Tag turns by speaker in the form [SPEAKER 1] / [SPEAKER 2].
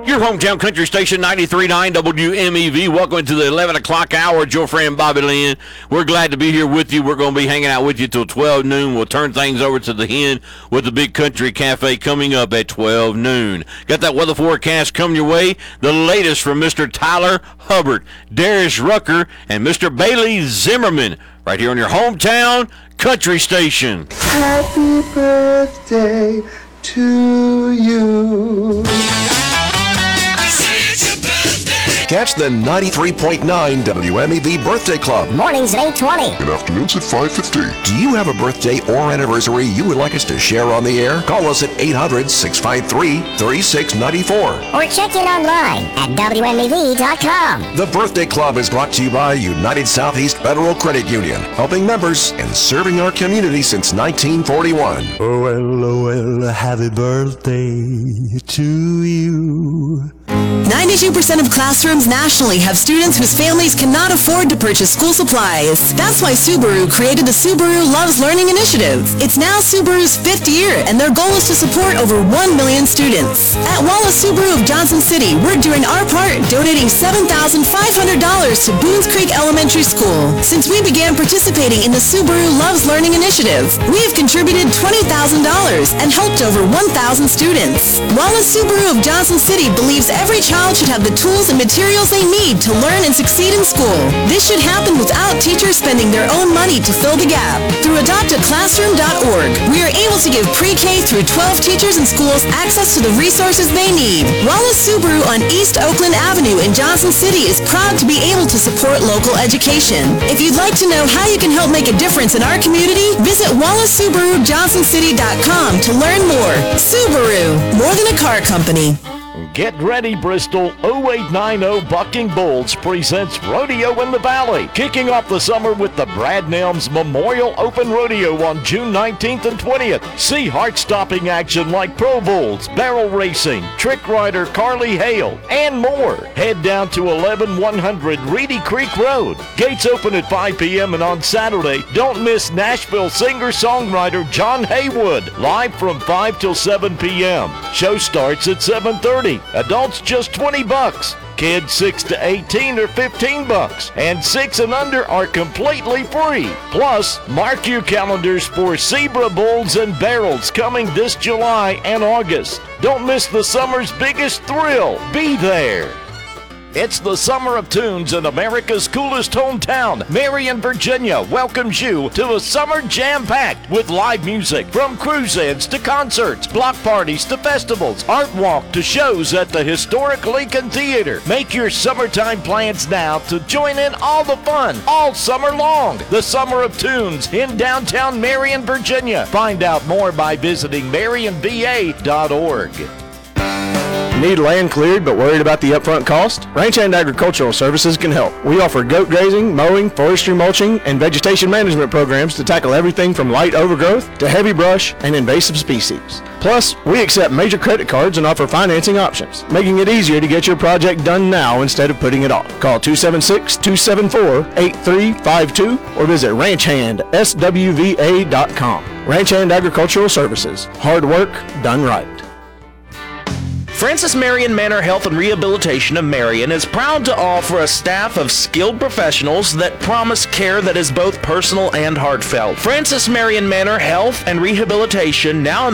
[SPEAKER 1] Your hometown country station, 93.9 WMEV. Welcome to the 11 o'clock hour. Your friend Bobby Lynn. We're glad to be here with you. We're going to be hanging out with you till 12 noon. We'll turn things over to the Hen with the Big Country Cafe coming up at 12 noon. Got that weather forecast coming your way. The latest from Mr. Tyler Hubbard, Darius Rucker, and Mr. Bailey Zimmerman right here on your hometown country station.
[SPEAKER 2] Happy birthday to you.
[SPEAKER 3] Catch the 93.9 WMEV Birthday Club.
[SPEAKER 4] Mornings at 8:20.
[SPEAKER 5] And afternoons at 5:50.
[SPEAKER 3] Do you have a birthday or anniversary you would like us to share on the air? Call us at 800-653-3694.
[SPEAKER 4] Or check in online at WMEV.com.
[SPEAKER 3] The Birthday Club is brought to you by United Southeast Federal Credit Union, helping members and serving our community since 1941.
[SPEAKER 6] Oh well, happy birthday to you.
[SPEAKER 7] 92% of classrooms nationally have students whose families cannot afford to purchase school supplies. That's why Subaru created the Subaru Loves Learning Initiative. It's now Subaru's 5th year, and their goal is to support over 1 million students. At Wallace Subaru of Johnson City, we're doing our part, donating $7,500 to Boones Creek Elementary School. Since we began participating in the Subaru Loves Learning Initiative, we have contributed $20,000 and helped over 1,000 students. Wallace Subaru of Johnson City believes every child should have the tools and materials they need to learn and succeed in school. This should happen without teachers spending their own money to fill the gap. Through adoptaclassroom.org, we are able to give pre-K through 12 teachers and schools access to the resources they need. Wallace Subaru on East Oakland Avenue in Johnson City is proud to be able to support local education. If you'd like to know how you can help make a difference in our community, visit WallaceSubaruJohnsonCity.com to learn more. Subaru, more than a car company.
[SPEAKER 8] Get ready, Bristol. 0890 Bucking Bulls presents Rodeo in the Valley, kicking off the summer with the Brad Nelms Memorial Open Rodeo on June 19th and 20th. See heart-stopping action like Pro Bulls, barrel racing, trick rider Carly Hale, and more. Head down to 11100 Reedy Creek Road. Gates open at 5 p.m. and on Saturday, don't miss Nashville singer-songwriter John Haywood, live from 5 till 7 p.m. Show starts at 7:30. Adults just $20. Kids 6 to 18 are $15, and 6 and under are completely free. Plus, mark your calendars for Zebra Bulls and Barrels coming this July and August. Don't miss the summer's biggest thrill. Be there. It's the Summer of Tunes in America's coolest hometown. Marion, Virginia welcomes you to a summer jam-packed with live music from cruise-ins to concerts, block parties to festivals, art walk to shows at the historic Lincoln Theater. Make your summertime plans now to join in all the fun all summer long. The Summer of Tunes in downtown Marion, Virginia. Find out more by visiting marionva.org.
[SPEAKER 9] Need land cleared but worried about the upfront cost? Ranch Hand Agricultural Services can help. We offer goat grazing, mowing, forestry mulching, and vegetation management programs to tackle everything from light overgrowth to heavy brush and invasive species. Plus, we accept major credit cards and offer financing options, making it easier to get your project done now instead of putting it off. Call 276-274-8352 or visit ranchhandswva.com. Ranch Hand Agricultural Services. Hard work done right.
[SPEAKER 10] Francis Marion Manor Health and Rehabilitation of Marion is proud to offer a staff of skilled professionals that promise care that is both personal and heartfelt. Francis Marion Manor Health and Rehabilitation now